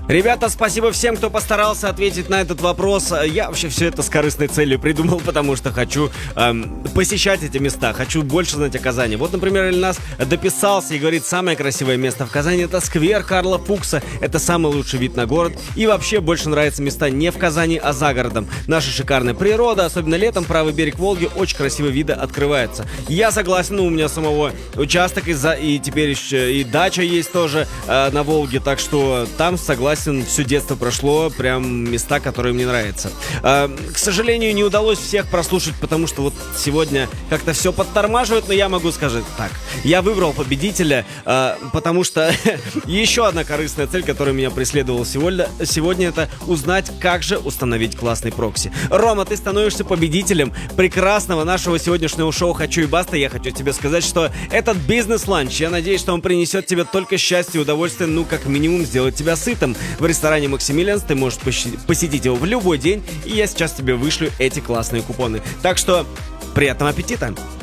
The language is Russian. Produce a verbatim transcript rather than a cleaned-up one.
Ребята, спасибо всем, кто постарался ответить на этот вопрос. Я вообще все это с корыстной целью придумал, потому что хочу эм, посещать эти места, хочу больше знать о Казани. Вот, например, Ильнас дописался и говорит, самое красивое место в Казани — это сквер Карла Фукса. Это самый лучший вид на город. И вообще больше нравятся места не в Казани, а за городом. Наша шикарная природа, особенно летом, правый берег Волги, очень красивые виды открываются. Я согласен, ну, у меня самого участок и, за, и теперь еще и дача есть тоже э, на Волге, так что там согласен. Все детство прошло, прям места, которые мне нравятся. Э, к сожалению, не удалось всех прослушать, потому что вот сегодня как-то все подтормаживает, но я могу сказать так. Я выбрал победителя, э, потому что еще одна корыстная цель, которая меня преследовала сегодня, сегодня, это узнать, как же установить классный прокси. Рома, ты становишься победителем прекрасного нашего сегодняшнего шоу «Хочу и баста». Я хочу тебе сказать, что этот бизнес-ланч, я надеюсь, что он принесет тебе только счастье и удовольствие, ну, как минимум, сделать тебя сытым. В ресторане «Максимилианс» ты можешь посетить его в любой день, и я сейчас тебе вышлю эти классные купоны. Так что приятного аппетита!